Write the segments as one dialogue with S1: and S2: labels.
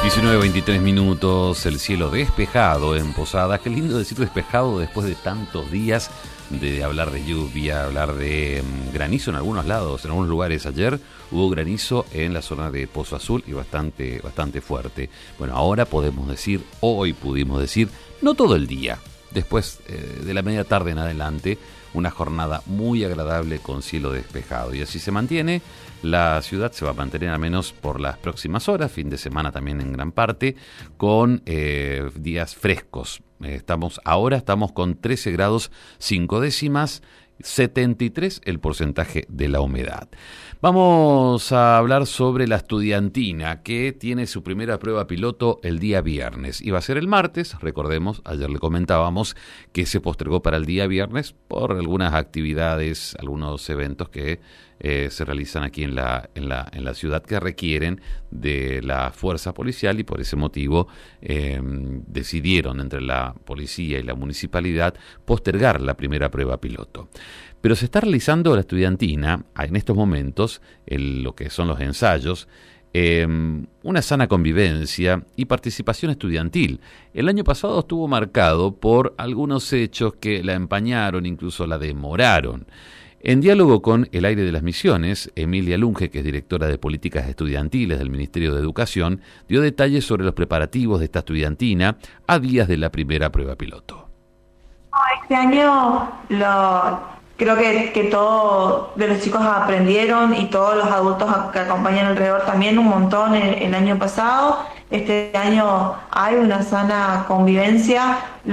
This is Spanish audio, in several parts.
S1: 19:23, el cielo despejado en Posadas. Qué lindo decir despejado después de tantos días de hablar de lluvia, hablar de granizo en algunos lados, en algunos lugares. Ayer hubo granizo en la zona de Pozo Azul y bastante fuerte. Bueno, ahora hoy pudimos decir, no todo el día, después de la media tarde en adelante, una jornada muy agradable con cielo despejado. Y así se mantiene. La ciudad se va a mantener al menos por las próximas horas, fin de semana también en gran parte, con días frescos. Estamos con 13 grados 5 décimas, 73 el porcentaje de la humedad. Vamos a hablar sobre la estudiantina, que tiene su primera prueba piloto el día viernes. Iba a ser el martes, recordemos, ayer le comentábamos que se postergó para el día viernes por algunas actividades, algunos eventos que se realizan aquí en la ciudad que requieren de la fuerza policial, y por ese motivo decidieron entre la policía y la municipalidad postergar la primera prueba piloto. Pero se está realizando la estudiantina en estos momentos, lo que son los ensayos, una sana convivencia y participación estudiantil. El año pasado estuvo marcado por algunos hechos que la empañaron, incluso la demoraron. En diálogo con El Aire de las Misiones, Emilia Lunge, que es directora de Políticas Estudiantiles del Ministerio de Educación, dio detalles sobre los preparativos de esta estudiantina a días de la primera prueba piloto.
S2: Este año creo que todos de los chicos aprendieron, y todos los adultos que acompañan alrededor también un montón el año pasado. Este año hay una sana convivencia,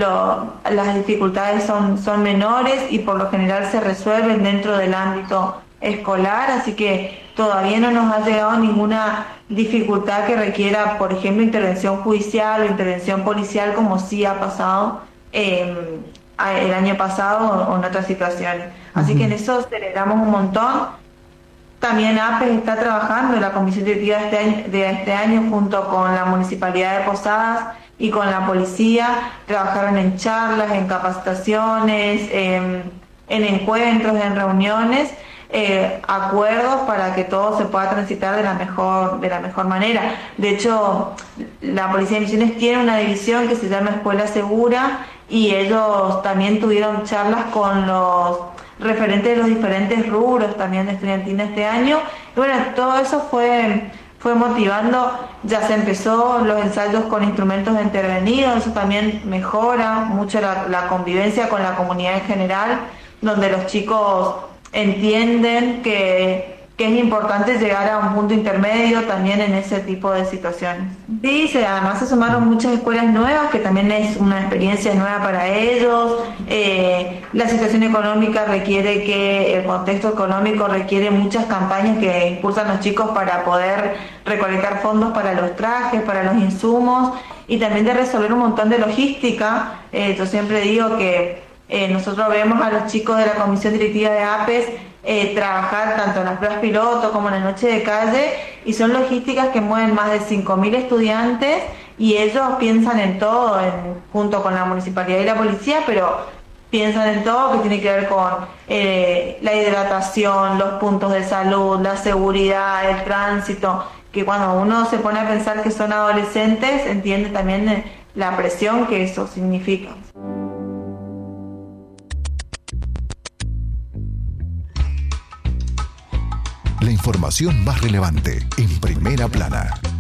S2: las dificultades son menores y por lo general se resuelven dentro del ámbito escolar, así que todavía no nos ha llegado ninguna dificultad que requiera, por ejemplo, intervención judicial o intervención policial, como sí ha pasado el año pasado o en otras situaciones. Así que en eso celebramos un montón. También APES está trabajando, la comisión directiva de este año junto con la Municipalidad de Posadas y con la policía, trabajaron en charlas, en capacitaciones, en encuentros, en reuniones, acuerdos para que todo se pueda transitar de la mejor manera. De hecho, la Policía de Misiones tiene una división que se llama Escuela Segura, y ellos también tuvieron charlas con los referentes de los diferentes rubros también de estudiantina este año. Y bueno, todo eso fue motivando. Ya se empezó los ensayos con instrumentos intervenidos, eso también mejora mucho la convivencia con la comunidad en general, donde los chicos entienden que es importante llegar a un punto intermedio también en ese tipo de situaciones. Sí, además se sumaron muchas escuelas nuevas, que también es una experiencia nueva para ellos. La situación económica el contexto económico requiere muchas campañas que impulsan los chicos para poder recolectar fondos para los trajes, para los insumos, y también de resolver un montón de logística. Yo siempre digo que nosotros vemos a los chicos de la comisión directiva de APES trabajar tanto en las pruebas piloto como en la noche de calle, y son logísticas que mueven más de 5.000 estudiantes, y ellos piensan en todo, junto con la municipalidad y la policía, pero piensan en todo que tiene que ver con la hidratación, los puntos de salud, la seguridad, el tránsito, que cuando uno se pone a pensar que son adolescentes, entiende también la presión que eso significa.
S3: La información más relevante en Primera Plana.